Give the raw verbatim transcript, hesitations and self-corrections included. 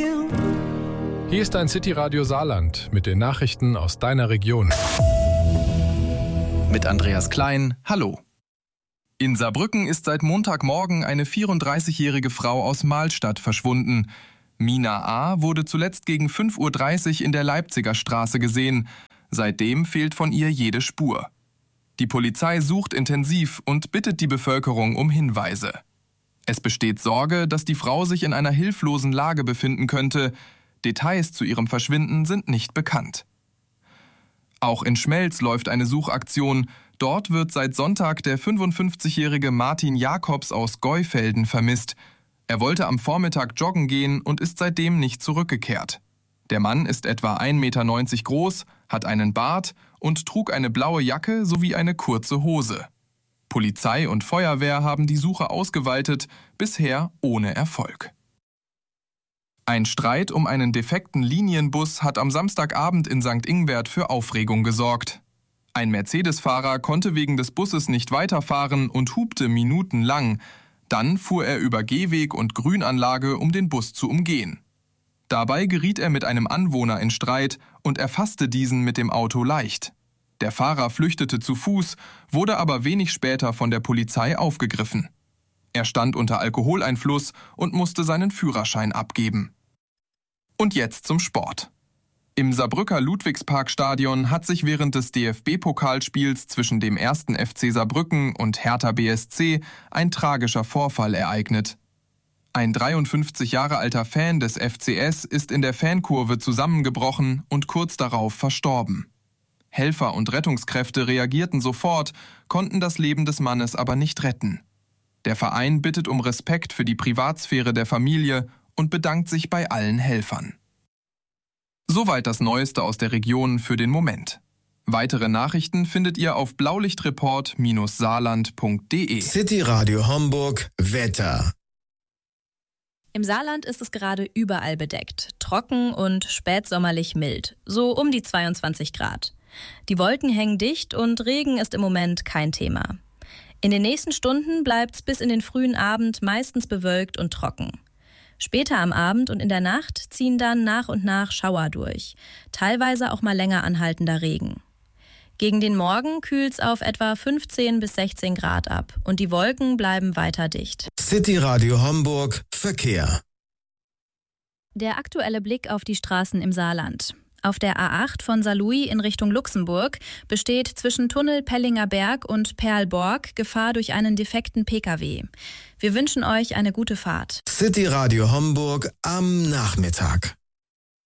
Hier ist dein City Radio Saarland mit den Nachrichten aus deiner Region. Mit Andreas Klein, hallo. In Saarbrücken ist seit Montagmorgen eine vierunddreißigjährige Frau aus Mahlstadt verschwunden. Mina A. wurde zuletzt gegen fünf Uhr dreißig in der Leipziger Straße gesehen. Seitdem fehlt von ihr jede Spur. Die Polizei sucht intensiv und bittet die Bevölkerung um Hinweise. Es besteht Sorge, dass die Frau sich in einer hilflosen Lage befinden könnte. Details zu ihrem Verschwinden sind nicht bekannt. Auch in Schmelz läuft eine Suchaktion. Dort wird seit Sonntag der fünfundfünfzigjährige Martin Jakobs aus Geufelden vermisst. Er wollte am Vormittag joggen gehen und ist seitdem nicht zurückgekehrt. Der Mann ist etwa ein Meter neunzig groß, hat einen Bart und trug eine blaue Jacke sowie eine kurze Hose. Polizei und Feuerwehr haben die Suche ausgeweitet, bisher ohne Erfolg. Ein Streit um einen defekten Linienbus hat am Samstagabend in Sankt Ingbert für Aufregung gesorgt. Ein Mercedes-Fahrer konnte wegen des Busses nicht weiterfahren und hupte minutenlang. Dann fuhr er über Gehweg und Grünanlage, um den Bus zu umgehen. Dabei geriet er mit einem Anwohner in Streit und erfasste diesen mit dem Auto leicht. Der Fahrer flüchtete zu Fuß, wurde aber wenig später von der Polizei aufgegriffen. Er stand unter Alkoholeinfluss und musste seinen Führerschein abgeben. Und jetzt zum Sport. Im Saarbrücker Ludwigsparkstadion hat sich während des D F B-Pokalspiels zwischen dem ersten F C Saarbrücken und Hertha B S C ein tragischer Vorfall ereignet. Ein dreiundfünfzig Jahre alter Fan des F C S ist in der Fankurve zusammengebrochen und kurz darauf verstorben. Helfer und Rettungskräfte reagierten sofort, konnten das Leben des Mannes aber nicht retten. Der Verein bittet um Respekt für die Privatsphäre der Familie und bedankt sich bei allen Helfern. Soweit das Neueste aus der Region für den Moment. Weitere Nachrichten findet ihr auf blaulichtreport saarland punkt de. City Radio Homburg Wetter. Im Saarland ist es gerade überall bedeckt, trocken und spätsommerlich mild, so um die zweiundzwanzig Grad. Die Wolken hängen dicht und Regen ist im Moment kein Thema. In den nächsten Stunden bleibt's bis in den frühen Abend meistens bewölkt und trocken. Später am Abend und in der Nacht ziehen dann nach und nach Schauer durch, teilweise auch mal länger anhaltender Regen. Gegen den Morgen kühlt's auf etwa fünfzehn bis sechzehn Grad ab und die Wolken bleiben weiter dicht. City Radio Homburg Verkehr. Der aktuelle Blick auf die Straßen im Saarland. Auf der A acht von Saarlouis in Richtung Luxemburg besteht zwischen Tunnel Pellinger Berg und Perlborg Gefahr durch einen defekten Pkw. Wir wünschen euch eine gute Fahrt. City Radio Homburg am Nachmittag.